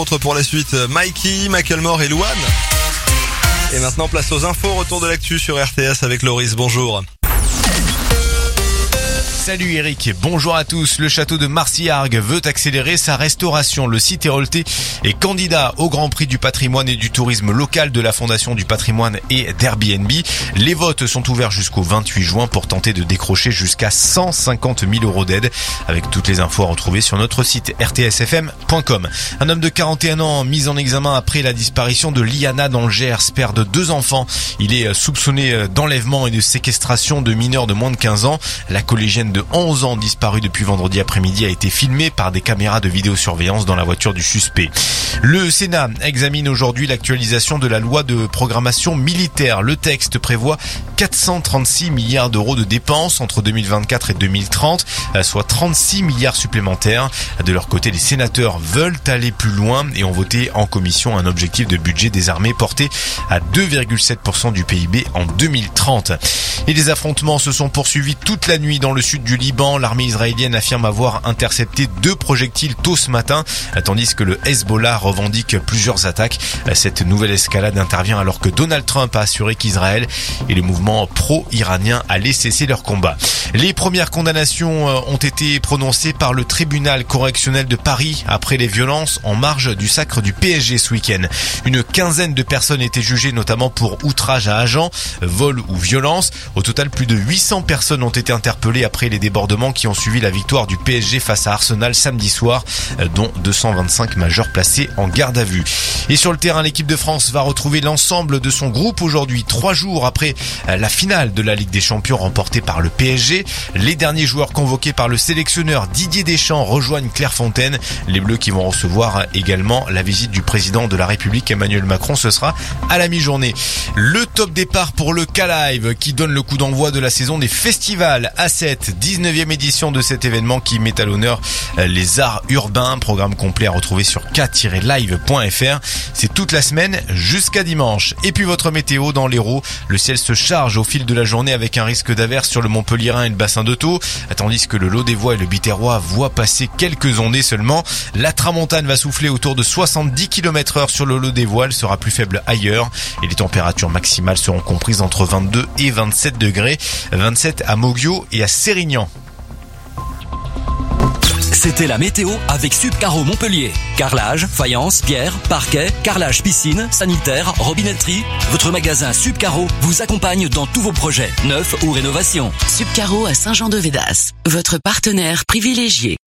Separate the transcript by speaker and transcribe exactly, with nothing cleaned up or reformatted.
Speaker 1: Contre pour la suite, Mikey, Macklemore et Louane. Et maintenant, place aux infos. Retour de l'actu sur R T S avec Loris. Bonjour.
Speaker 2: Salut Eric, bonjour à tous. Le château de Marciargues veut accélérer sa restauration. Le site Hérolté est candidat au Grand Prix du patrimoine et du tourisme local de la Fondation du patrimoine et d'Airbnb. Les votes sont ouverts jusqu'au vingt-huit juin pour tenter de décrocher jusqu'à cent cinquante mille euros d'aide. Avec toutes les infos à retrouver sur notre site r t s f m point com. Un homme de quarante et un ans mis en examen après la disparition de Liana dans le Gers, père de deux enfants. Il est soupçonné d'enlèvement et de séquestration de mineurs de moins de quinze ans. La collégienne de onze ans disparue depuis vendredi après-midi a été filmée par des caméras de vidéosurveillance dans la voiture du suspect. Le Sénat examine aujourd'hui l'actualisation de la loi de programmation militaire. Le texte prévoit quatre cent trente-six milliards d'euros de dépenses entre deux mille vingt-quatre et deux mille trente, soit trente-six milliards supplémentaires. De leur côté, les sénateurs veulent aller plus loin et ont voté en commission un objectif de budget des armées porté à deux virgule sept pour cent du P I B en deux mille trente. Et les affrontements se sont poursuivis toute la nuit dans le sud du Liban. L'armée israélienne affirme avoir intercepté deux projectiles tôt ce matin, tandis que le Hezbollah revendique plusieurs attaques. Cette nouvelle escalade intervient alors que Donald Trump a assuré qu'Israël et les mouvements pro-iraniens allaient cesser leur combat. Les premières condamnations ont été prononcées par le tribunal correctionnel de Paris après les violences en marge du sacre du P S G ce week-end. Une quinzaine de personnes étaient jugées notamment pour outrage à agent, vol ou violence. Au total, plus de huit cents personnes ont été interpellées après les débordements qui ont suivi la victoire du P S G face à Arsenal samedi soir, dont deux cent vingt-cinq majeurs placés en garde à vue. Et sur le terrain, l'équipe de France va retrouver l'ensemble de son groupe aujourd'hui, trois jours après la finale de la Ligue des Champions remportée par le P S G. Les derniers joueurs convoqués par le sélectionneur Didier Deschamps rejoignent Clairefontaine. Les Bleus qui vont recevoir également la visite du président de la République Emmanuel Macron, ce sera à la mi-journée. Le top départ pour le K-Live qui donne le coup d'envoi de la saison des festivals A sept, dix-neuvième édition de cet événement qui met à l'honneur les arts urbains. Programme complet à retrouver sur k tiret live point f r. C'est toute la semaine jusqu'à dimanche. Et puis votre météo dans l'Hérault. Le ciel se charge au fil de la journée avec un risque d'averse sur le Montpellierin et le bassin de Thau, tandis que le Lot-des-Voies et le Biterrois voient passer quelques ondées seulement. La tramontane va souffler autour de soixante-dix kilomètres heure sur le Lot-des-Voies. Elle sera plus faible ailleurs et les températures maximales seront comprises entre vingt-deux et vingt-sept degrés. vingt-sept à Moguio et à Sérignan.
Speaker 3: C'était la météo avec Subcaro Montpellier. Carrelage, faïence, pierre, parquet, carrelage piscine, sanitaire, robinetterie. Votre magasin Subcaro vous accompagne dans tous vos projets, neufs ou rénovations.
Speaker 4: Subcaro à Saint-Jean-de-Védas, votre partenaire privilégié.